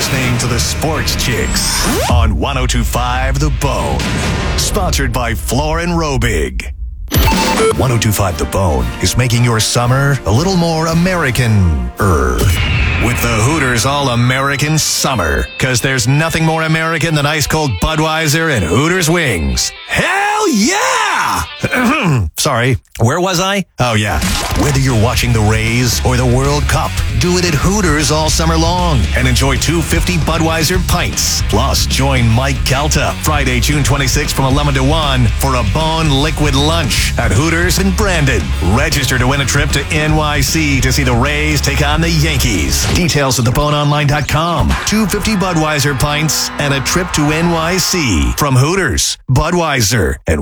listening to the Sports Chicks on 102.5 The Bone. Sponsored by Floor and Robig. 102.5 The Bone is making your summer a little more American-er. With the Hooters All-American Summer. Because there's nothing more American than ice-cold Budweiser and Hooters wings. Hell yeah! Sorry, where was I? Oh, yeah. Whether you're watching the Rays or the World Cup, do it at Hooters all summer long and enjoy 250 Budweiser pints. Plus, join Mike Calta Friday, June 26th from 11 to 1 for a Bone Liquid Lunch at Hooters in Brandon. Register to win a trip to NYC to see the Rays take on the Yankees. Details at theboneonline.com. 250 Budweiser pints and a trip to NYC from Hooters, Budweiser, and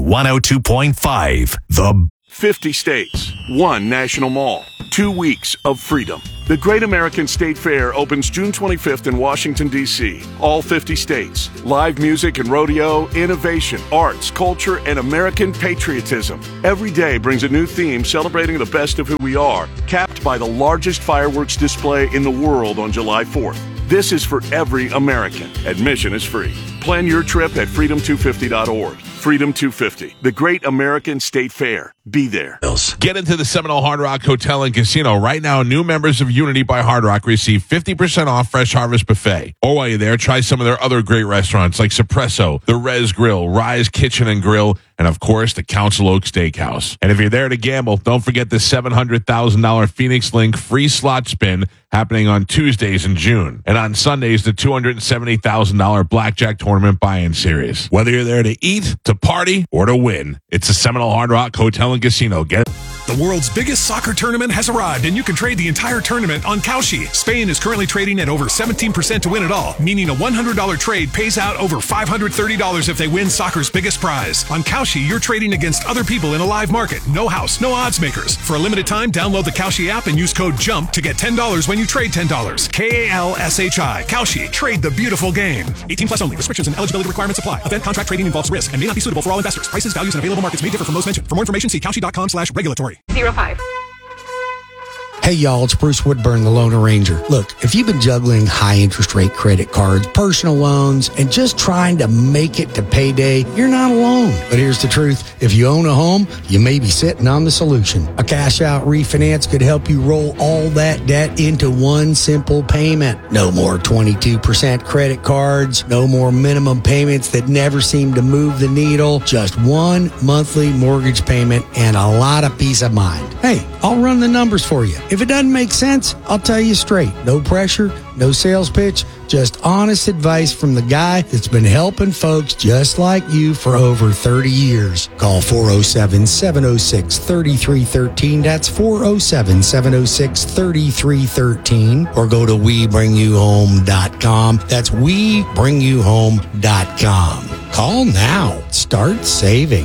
102.5 The 50 states, one national mall, 2 weeks of freedom. The Great American State Fair opens June 25th in Washington, D.C. All 50 states. Live music and rodeo, innovation, arts, culture, and American patriotism. Every day brings a new theme celebrating the best of who we are, capped by the largest fireworks display in the world on July 4th. This is for every American. Admission is free. Plan your trip at freedom250.org. Freedom 250, the Great American State Fair. Be there. Get into the Seminole Hard Rock Hotel and Casino. Right now, new members of Unity by Hard Rock receive 50% off Fresh Harvest Buffet. Or while you're there, try some of their other great restaurants like Suppresso, The Res Grill, Rise Kitchen and Grill, and of course, the Council Oak Steakhouse. And if you're there to gamble, don't forget the $700,000 Phoenix Link free slot spin happening on Tuesdays in June. And on Sundays, the $270,000 Blackjack Tournament buy-in series. Whether you're there to eat, to party, or to win, it's the Seminole Hard Rock Hotel and Casino. Get it. The world's biggest soccer tournament has arrived, and you can trade the entire tournament on Kalshi. Spain is currently trading at over 17% to win it all, meaning a $100 trade pays out over $530 if they win soccer's biggest prize. On Kalshi, you're trading against other people in a live market. No house, no odds makers. For a limited time, download the Kalshi app and use code JUMP to get $10 when you trade $10. Kalshi. Kalshi. Trade the beautiful game. 18 plus only. Restrictions and eligibility requirements apply. Event contract trading involves risk and may not be suitable for all investors. Prices, values, and available markets may differ from those mentioned. For more information, see Kalshi.com/regulatory. 05. Hey y'all, it's Bruce Woodburn, the Loner Ranger. Look, if you've been juggling high interest rate credit cards, personal loans, and just trying to make it to payday, you're not alone. But here's the truth. If you own a home, you may be sitting on the solution. A cash out refinance could help you roll all that debt into one simple payment. No more 22% credit cards, no more minimum payments that never seem to move the needle, just one monthly mortgage payment and a lot of peace of mind. Hey, I'll run the numbers for you. If it doesn't make sense, I'll tell you straight. No pressure, no sales pitch, just honest advice from the guy that's been helping folks just like you for over 30 years. Call 407-706-3313. That's 407-706-3313. Or go to WeBringYouHome.com. That's WeBringYouHome.com. Call now. Start saving.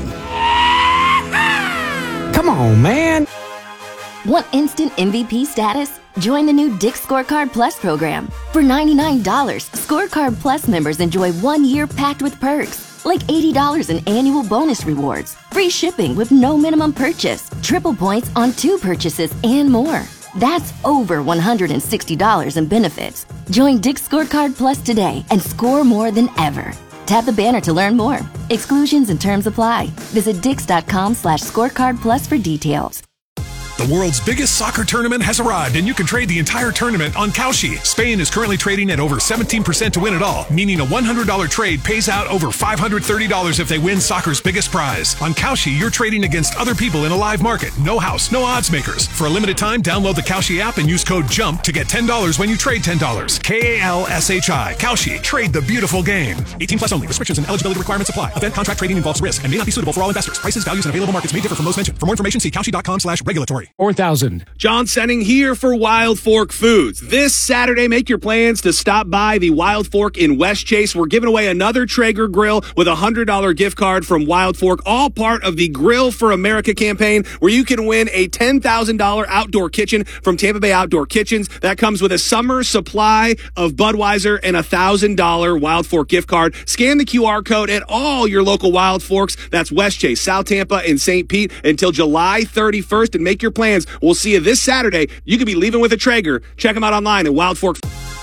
Come on, man. Want instant MVP status? Join the new Dick's Scorecard Plus program. For $99, Scorecard Plus members enjoy 1 year packed with perks, like $80 in annual bonus rewards, free shipping with no minimum purchase, triple points on 2 purchases, and more. That's over $160 in benefits. Join Dick's Scorecard Plus today and score more than ever. Tap the banner to learn more. Exclusions and terms apply. Visit Dix.com/scorecard plus for details. The world's biggest soccer tournament has arrived, and you can trade the entire tournament on Kalshi. Spain is currently trading at over 17% to win it all, meaning a $100 trade pays out over $530 if they win soccer's biggest prize. On Kalshi, you're trading against other people in a live market. No house, no odds makers. For a limited time, download the Kalshi app and use code JUMP to get $10 when you trade $10. Kalshi. Kalshi. Trade the beautiful game. 18 plus only. Restrictions and eligibility requirements apply. Event contract trading involves risk and may not be suitable for all investors. Prices, values, and available markets may differ from those mentioned. For more information, see Kalshi.com/regulatory. 4,000. John Senning here for Wild Fork Foods. This Saturday, make your plans to stop by the Wild Fork in West Chase. We're giving away another Traeger grill with a $100 gift card from Wild Fork, all part of the Grill for America campaign, where you can win a $10,000 outdoor kitchen from Tampa Bay Outdoor Kitchens. That comes with a summer supply of Budweiser and a $1,000 Wild Fork gift card. Scan the QR code at all your local Wild Forks. That's West Chase, South Tampa, and St. Pete until July 31st, and make your plans. We'll see you this Saturday. You could be leaving with a Traeger. Check them out online at Wild Fork.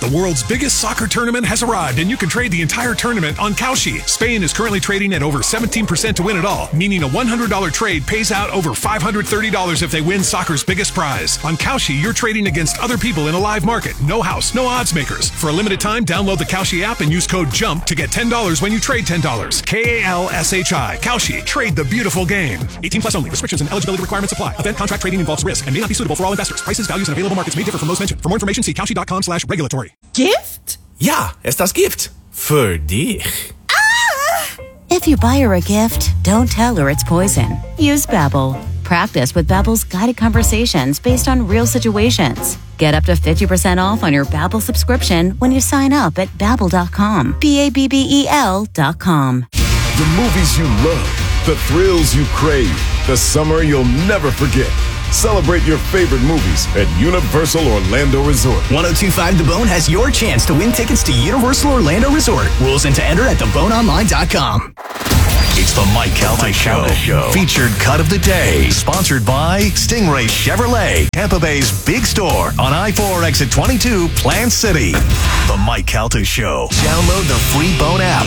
The world's biggest soccer tournament has arrived, and you can trade the entire tournament on Kalshi. Spain is currently trading at over 17% to win it all, meaning a $100 trade pays out over $530 if they win soccer's biggest prize. On Kalshi, you're trading against other people in a live market. No house, no odds makers. For a limited time, download the Kalshi app and use code JUMP to get $10 when you trade $10. Kalshi. Kalshi. Trade the beautiful game. 18 plus only. Restrictions and eligibility requirements apply. Event contract trading involves risk and may not be suitable for all investors. Prices, values, and available markets may differ from those mentioned. For more information, see Kalshi.com/regulatory. Gift? Ja, ist das Gift. Für dich. If you buy her a gift, don't tell her it's poison. Use Babbel. Practice with Babbel's guided conversations based on real situations. Get up to 50% off on your Babbel subscription when you sign up at Babbel.com. Babbel.com. The movies you love, the thrills you crave, the summer you'll never forget. Celebrate your favorite movies at Universal Orlando Resort. 1025 The Bone has your chance to win tickets to Universal Orlando Resort. Rules and to enter at theboneonline.com. It's the Mike Calta Show. Featured cut of the day. Sponsored by Stingray Chevrolet. Tampa Bay's big store on I-4 exit 22, Plant City. The Mike Calta Show. Download the free Bone app.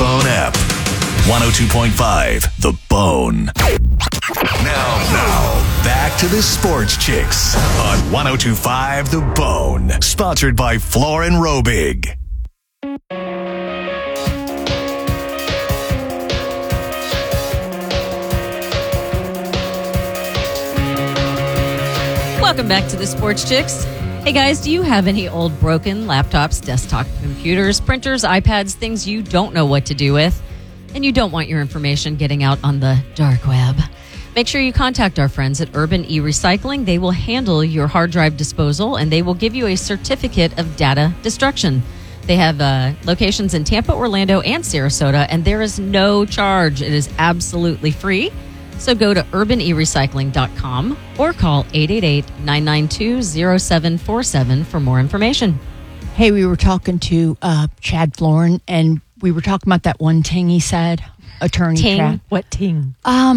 102.5 The Bone. Now, back to the Sports Chicks on 102.5 The Bone. Sponsored by Florin Robig. Welcome back to the Sports Chicks. Hey guys, do you have any old broken laptops, desktop computers, printers, iPads, things you don't know what to do with, and you don't want your information getting out on the dark web? Make sure you contact our friends at Urban E-Recycling. They will handle your hard drive disposal, and they will give you a certificate of data destruction. They have locations in Tampa, Orlando, and Sarasota, and there is no charge. It is absolutely free. So go to urbanerecycling.com or call 888-992-0747 for more information. Hey, we were talking to Chad Florin, and we were talking about that one ting he said, attorney Ting? Chad. What ting?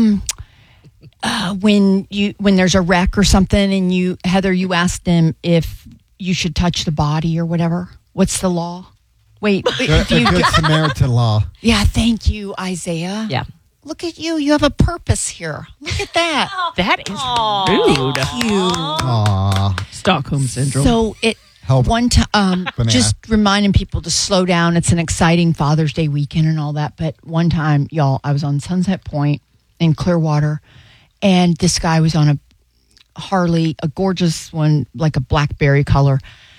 When there's a wreck or something, and you asked him if you should touch the body or whatever. What's the law? Wait, Good Samaritan law. Yeah, thank you, Isaiah. Yeah. Look at you. You have a purpose here. Look at that. That is rude. Thank you. Aww. Stockholm Syndrome. So one time, just reminding people to slow down. It's an exciting Father's Day weekend and all that. But one time, y'all, I was on Sunset Point in Clearwater, and this guy was on a Harley, a gorgeous one, like a blackberry color.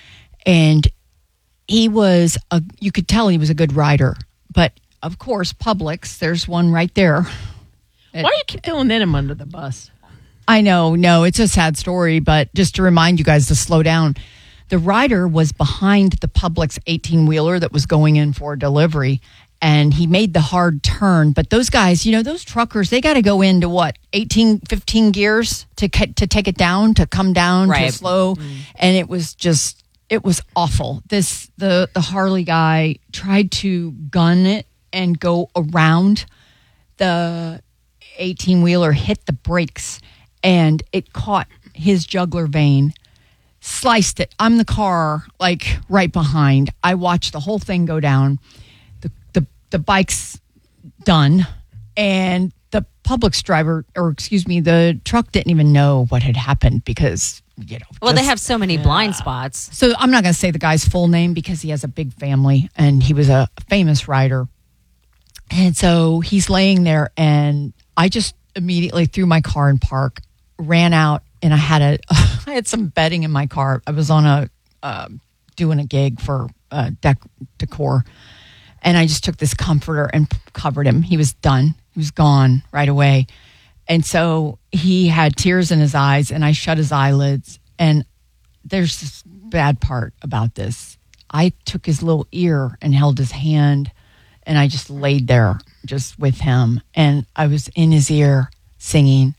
And he was, you could tell he was a good rider. But of course, Publix, there's one right there. Why do you keep throwing them under the bus? I know. No, it's a sad story, but just to remind you guys to slow down. The rider was behind the Publix 18-wheeler that was going in for delivery, and he made the hard turn. But those guys, those truckers, they got to go into 18, 15 gears to take it down, to come down to slow. And it was awful. The Harley guy tried to gun it and go around the 18-wheeler, hit the brakes, and it caught his jugular vein, sliced it. I'm the car, right behind. I watched the whole thing go down. The bike's done, and the Publix driver, the truck didn't even know what had happened because, Well, they have so many blind spots. So I'm not going to say the guy's full name because he has a big family, and he was a famous rider. And so he's laying there, and I just immediately threw my car in park, ran out, and I had some bedding in my car. I was on doing a gig for decor, and I just took this comforter and covered him. He was done. He was gone right away. And so he had tears in his eyes, and I shut his eyelids. And there's this bad part about this. I took his little ear and held his hand, and I just laid there just with him. And I was in his ear singing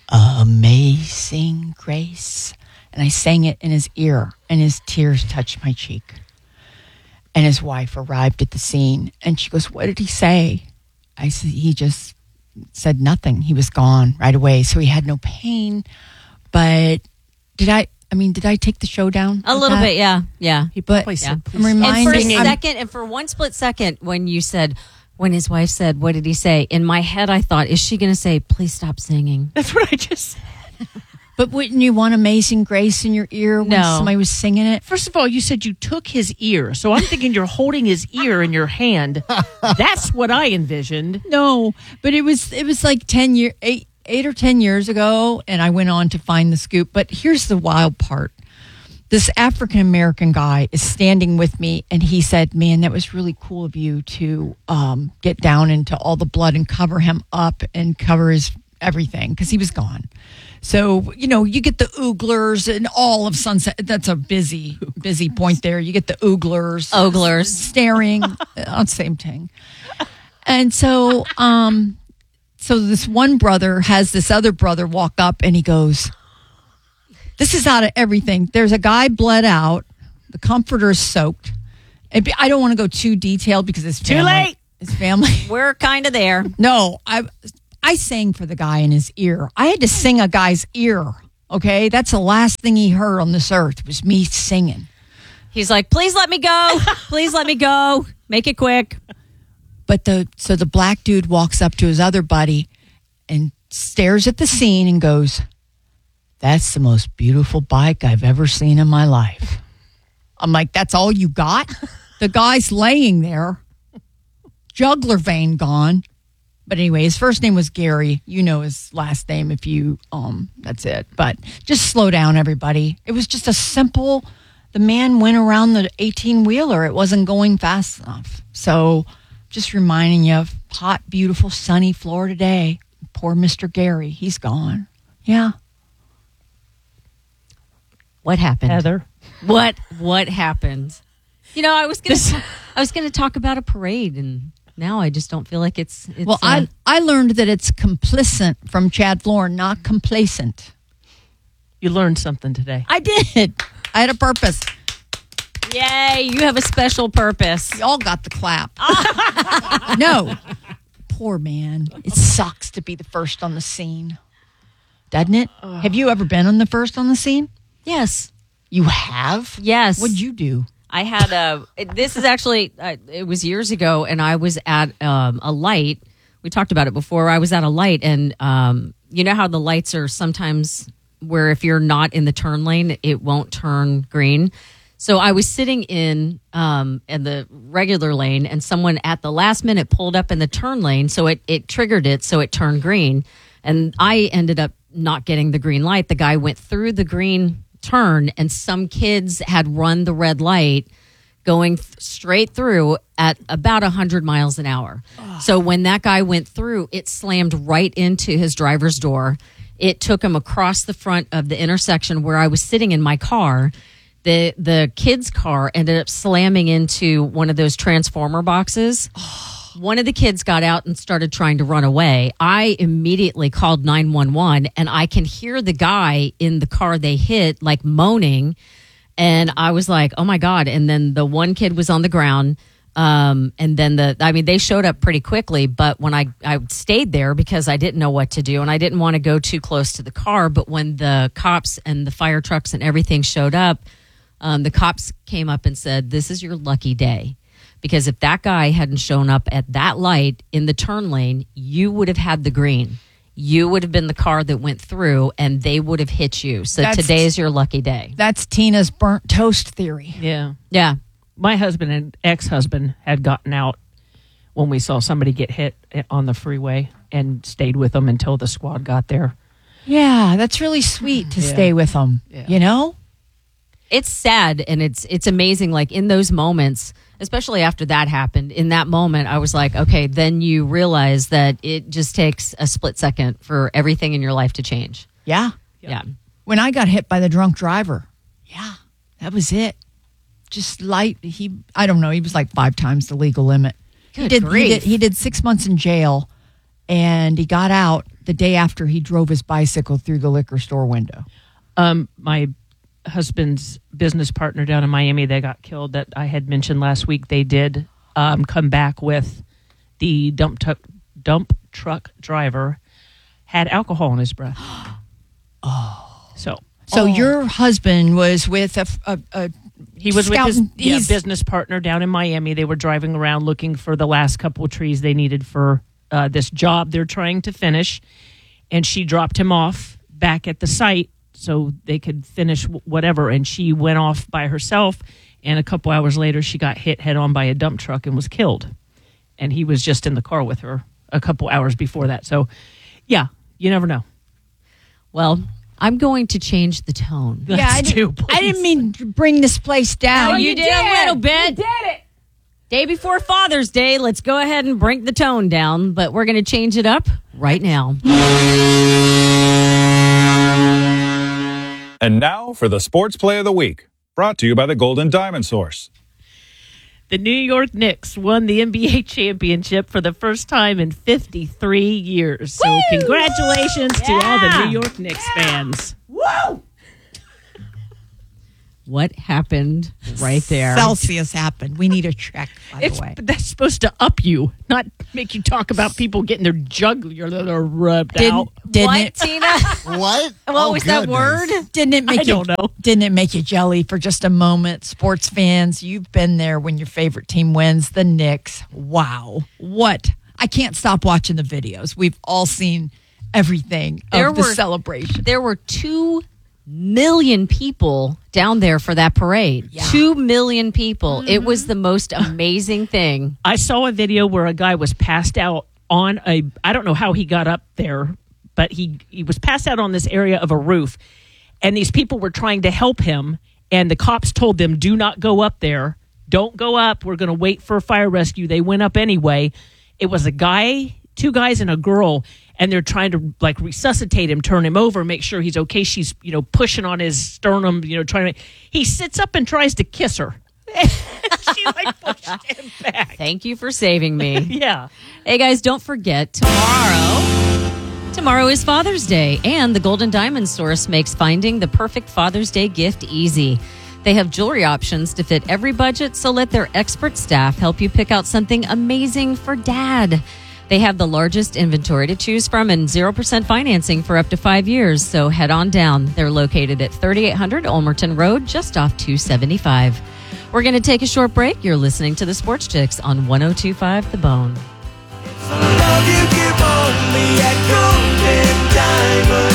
Amazing Grace. And I sang it in his ear, and his tears touched my cheek. And his wife arrived at the scene, and she goes, "What did he say?" I said, "He just said nothing. He was gone right away." So he had no pain. But I mean, did I take the show down? A little bit, yeah. He But probably said, I'm reminding And for one split second, when his wife said, what did he say? In my head, I thought, is she going to say, please stop singing? That's what I just said. But wouldn't you want Amazing Grace in your ear when somebody was singing it? First of all, you said you took his ear. So I'm thinking you're holding his ear in your hand. That's what I envisioned. No, but it was like 8 or 10 years ago, and I went on to find the scoop. But here's the wild part. This African-American guy is standing with me, and he said, man, that was really cool of you to get down into all the blood and cover him up and cover his everything, because he was gone. So, you get the ooglers and all of Sunset. That's a busy point there. You get the ooglers staring. Same thing. And so, so this one brother has this other brother walk up, and he goes, this is out of everything. There's a guy bled out. The comforter's soaked. I don't want to go too detailed because it's family. Too late. His family. We're kind of there. No, I sang for the guy in his ear. I had to sing a guy's ear, okay? That's the last thing he heard on this earth was me singing. He's like, please let me go. Please let me go. Make it quick. But so the black dude walks up to his other buddy and stares at the scene and goes, that's the most beautiful bike I've ever seen in my life. I'm like, that's all you got? The guy's laying there, jugular vein gone. But anyway, his first name was Gary. You know his last name if you, that's it. But just slow down, everybody. It was just the man went around the 18-wheeler. It wasn't going fast enough. So just reminding you of hot, beautiful, sunny Florida day. Poor Mr. Gary. He's gone. Yeah. What happened? Heather. What happened? I was going to talk about a parade, and now I just don't feel like it's well, I learned that it's complicit from Chad Florin, not complacent. You learned something today. I did. I had a purpose. Yay, you have a special purpose. Y'all got the clap. No. Poor man. It sucks to be the first on the scene. Doesn't it? Have you ever been on the first on the scene? Yes. You have? Yes. What'd you do? I had this is actually, it was years ago, and I was at a light. We talked about it before. I was at a light, and you know how the lights are sometimes where if you're not in the turn lane, it won't turn green. So I was sitting in the regular lane, and someone at the last minute pulled up in the turn lane, so it triggered it, so it turned green. And I ended up not getting the green light. The guy went through the green turn, and some kids had run the red light going straight through at about 100 miles an hour. So when that guy went through, it slammed right into his driver's door. It took him across the front of the intersection where I was sitting in my car. The kid's car ended up slamming into one of those transformer boxes. One of the kids got out and started trying to run away. I immediately called 911, and I can hear the guy in the car they hit like moaning. And I was like, oh my God. And then the one kid was on the ground. And then they showed up pretty quickly, but when I stayed there because I didn't know what to do, and I didn't want to go too close to the car. But when the cops and the fire trucks and everything showed up, the cops came up and said, this is your lucky day. Because if that guy hadn't shown up at that light in the turn lane, you would have had the green. You would have been the car that went through, and they would have hit you. So today is your lucky day. That's Tina's burnt toast theory. Yeah. Yeah. My husband and ex-husband had gotten out when we saw somebody get hit on the freeway and stayed with them until the squad got there. Yeah, that's really sweet to stay with them, you know? It's sad, and it's amazing, like in those moments, especially after that happened, in that moment, I was like, okay, then you realize that it just takes a split second for everything in your life to change. Yeah. Yeah. When I got hit by the drunk driver, that was it. Just light. I don't know, he was like 5 times the legal limit. Good grief. He did 6 months in jail, and he got out the day after he drove his bicycle through the liquor store window. My husband's business partner down in Miami, they got killed, that I had mentioned last week, they did come back with the dump truck driver had alcohol in his breath. Oh. So your husband was with a he was scout, with his business partner down in Miami. They were driving around looking for the last couple of trees they needed for this job they're trying to finish. And she dropped him off back at the site so they could finish whatever. And she went off by herself. And a couple hours later, she got hit head on by a dump truck and was killed. And he was just in the car with her a couple hours before that. So, yeah, you never know. Well, I'm going to change the tone. I didn't mean to bring this place down. Oh, you did a little bit. You did it. Day before Father's Day, let's go ahead and bring the tone down, but we're going to change it up right now. And now for the Sports Play of the Week, brought to you by the Golden Diamond Source. The New York Knicks won the NBA championship for the first time in 53 years. So congratulations to all the New York Knicks fans. Woo! What happened right there? Celsius happened. We need a check, by the way. That's supposed to up you, not make you talk about people getting their jugular rubbed out. What, Tina? What? What was that word? Didn't it make I don't know. Didn't it make you jelly for just a moment? Sports fans, you've been there when your favorite team wins, the Knicks. Wow. What? I can't stop watching the videos. We've all seen everything of the celebration. There were 2 million people down there for that parade. Yeah. 2 million people. Mm-hmm. It was the most amazing thing. I saw a video where a guy was passed out on I don't know how he got up there, but he was passed out on this area of a roof, and these people were trying to help him, and the cops told them, do not go up there. Don't go up. We're going to wait for a fire rescue. They went up anyway. It was a guy, 2 guys and a girl, and they're trying to resuscitate him, turn him over, make sure he's okay. She's, pushing on his sternum, trying to, he sits up and tries to kiss her. She pushed him back. Thank you for saving me. Yeah. Hey guys, don't forget tomorrow is Father's Day, and the Golden Diamond Source makes finding the perfect Father's Day gift easy. They have jewelry options to fit every budget, so let their expert staff help you pick out something amazing for Dad. They have the largest inventory to choose from and 0% financing for up to 5 years, so head on down. They're located at 3800 Olmerton Road, just off 275. We're going to take a short break. You're listening to the Sports Chicks on 102.5 The Bone. Love you give only at Golden Diamond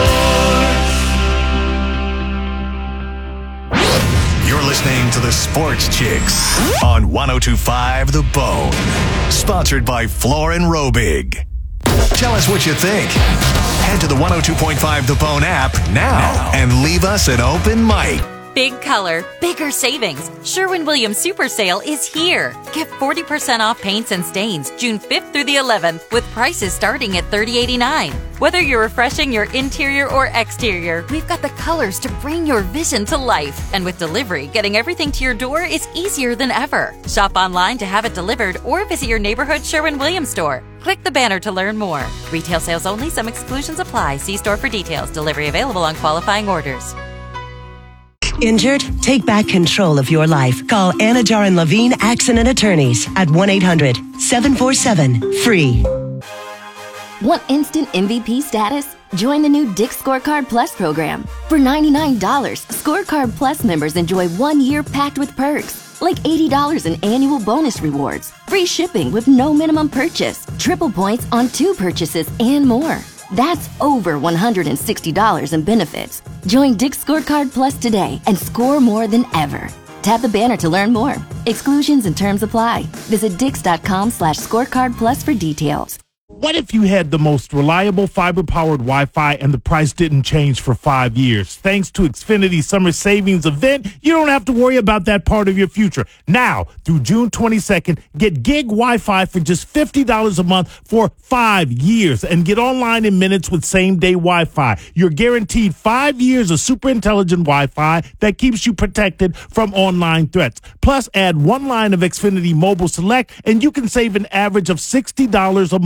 Source. You're listening to the Sports Chicks on 102.5 The Bone. Sponsored by Floor and Robig. Tell us what you think. Head to the 102.5 The Bone app now and leave us an open mic. Big color, bigger savings. Sherwin-Williams Super Sale is here. Get 40% off paints and stains June 5th through the 11th with prices starting at $30.89. Whether you're refreshing your interior or exterior, we've got the colors to bring your vision to life. And with delivery, getting everything to your door is easier than ever. Shop online to have it delivered or visit your neighborhood Sherwin-Williams store. Click the banner to learn more. Retail sales only. Some exclusions apply. See store for details. Delivery available on qualifying orders. Injured? Take back control of your life. Call Anajar and Levine Accident Attorneys at 1-800-747-FREE. Want instant MVP status? Join the new Dick Scorecard Plus program. For $99, Scorecard Plus members enjoy 1 year packed with perks, like $80 in annual bonus rewards, free shipping with no minimum purchase, triple points on 2 purchases, and more. That's over $160 in benefits. Join Dick Scorecard Plus today and score more than ever. Tap the banner to learn more. Exclusions and terms apply. Visit dix.com/scorecard plus for details. What if you had the most reliable fiber-powered Wi-Fi and the price didn't change for 5 years? Thanks to Xfinity's summer savings event, you don't have to worry about that part of your future. Now, through June 22nd, get gig Wi-Fi for just $50 a month for 5 years and get online in minutes with same-day Wi-Fi. You're guaranteed 5 years of super intelligent Wi-Fi that keeps you protected from online threats. Plus, add 1 line of Xfinity Mobile Select, and you can save an average of $60 a month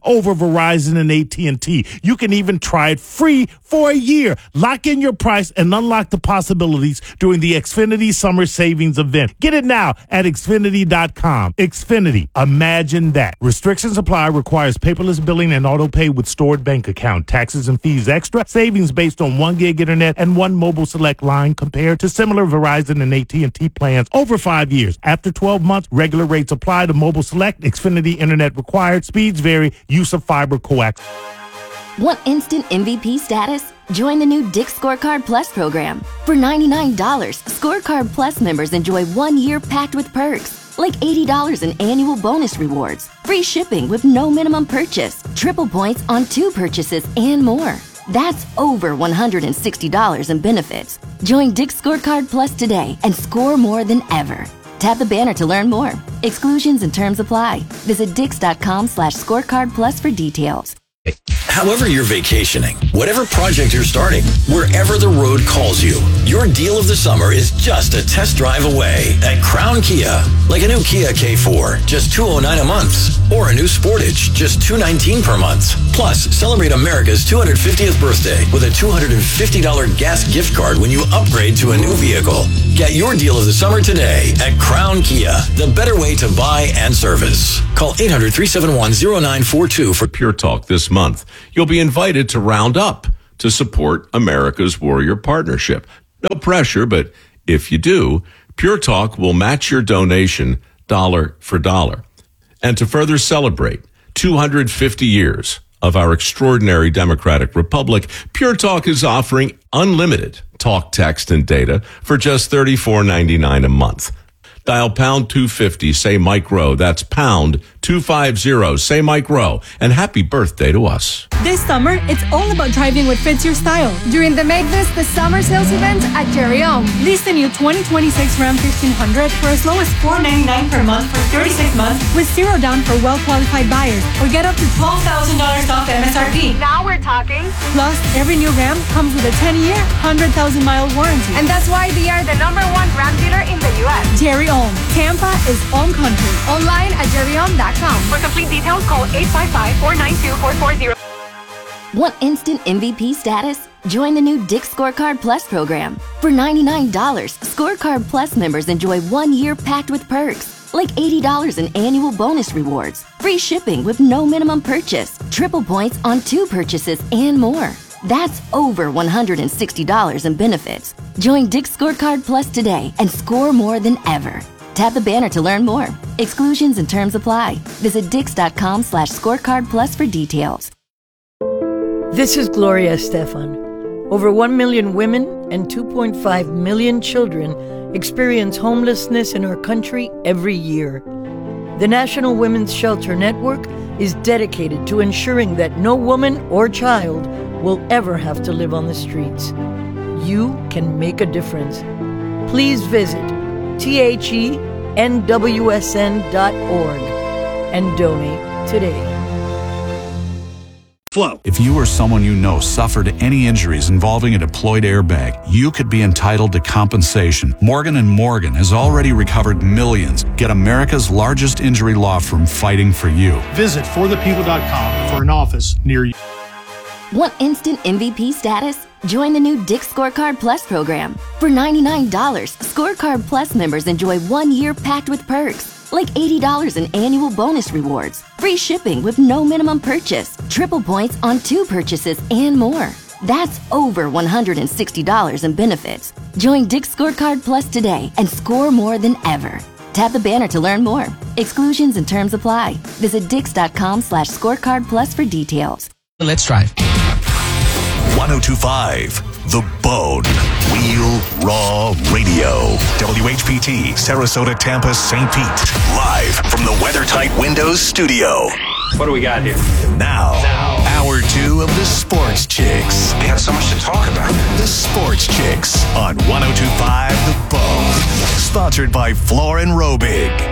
over Verizon and AT&T. You can even try it free for a year. Lock in your price and unlock the possibilities during the Xfinity Summer Savings Event. Get it now at Xfinity.com. Xfinity. Imagine that. Restrictions apply. Requires paperless billing and auto pay with stored bank account. Taxes and fees extra. Savings based on 1 gig internet and 1 mobile select line compared to similar Verizon and AT&T plans over 5 years. After 12 months, regular rates apply to mobile select. Xfinity internet required. Speeds vary. Use of fiber coax. Want instant MVP status? Join the new Dick's Scorecard Plus program. For $99, Scorecard Plus members enjoy 1 year packed with perks, like $80 in annual bonus rewards, free shipping with no minimum purchase, triple points on 2 purchases, and more. That's over $160 in benefits. Join Dick's Scorecard Plus today and score more than ever. Tap the banner to learn more. Exclusions and terms apply. Visit dix.com/scorecard plus for details. However you're vacationing, whatever project you're starting, wherever the road calls you, your deal of the summer is just a test drive away at Crown Kia. Like a new Kia K4, just $209 a month. Or a new Sportage, just $219 per month. Plus, celebrate America's 250th birthday with a $250 gas gift card when you upgrade to a new vehicle. Get your deal of the summer today at Crown Kia, the better way to buy and service. Call 800-371-0942 for Pure Talk this month. You'll be invited to round up to support America's Warrior Partnership. No pressure, but if you do, Pure Talk will match your donation dollar for dollar. And to further celebrate 250 years of our extraordinary democratic republic, Pure Talk is offering unlimited talk, text, and data for just $34.99 a month. Dial pound 250, say Mike Rowe. That's pound 250, say Mike Rowe. And happy birthday to us. This summer, it's all about driving what fits your style. During the Make This the Summer sales event at Jerry Ohm. Lease the new 2026 Ram 1500 for as low as $499 per month for 36 months with zero down for well-qualified buyers. Or get up to $12,000 off MSRP. Now we're talking. Plus, every new Ram comes with a 10-year, 100,000-mile warranty. And that's why they are the #1 Ram dealer in the U.S. Jerry Ohm. Tampa is Ohm country. Online at jerryohm.com. For complete details, call 855-492-440. Want instant MVP status? Join the new Dick's Scorecard Plus program. For $99, Scorecard Plus members enjoy 1 year packed with perks, like $80 in annual bonus rewards, free shipping with no minimum purchase, triple points on 2 purchases, and more. That's over $160 in benefits. Join Dick's Scorecard Plus today and score more than ever. Tap the banner to learn more. Exclusions and terms apply. Visit dix.com/scorecard plus for details. This is Gloria Estefan. Over 1 million women and 2.5 million children experience homelessness in our country every year. The National Women's Shelter Network is dedicated to ensuring that no woman or child will ever have to live on the streets. You can make a difference. Please visit THENWSN.org and donate today. Flow. If you or someone you know suffered any injuries involving a deployed airbag, you could be entitled to compensation. Morgan & Morgan has already recovered millions. Get America's largest injury law firm fighting for you. Visit forthepeople.com for an office near you. Want instant MVP status? Join the new Dick's Scorecard Plus program. For $99, Scorecard Plus members enjoy 1 year packed with perks, like $80 in annual bonus rewards, free shipping with no minimum purchase, triple points on 2 purchases, and more. That's over $160 in benefits. Join Dick's Scorecard Plus today and score more than ever. Tap the banner to learn more. Exclusions and terms apply. Visit dix.com/scorecard plus for details. Let's drive. 1025 The Bone. Real Raw Radio. WHPT, Sarasota, Tampa, St. Pete. Live from the WeatherTight Windows studio. What do we got here? Now, hour 2 of the Sports Chicks. We have so much to talk about. The Sports Chicks on 1025 The Bone. Sponsored by Floor & Robig.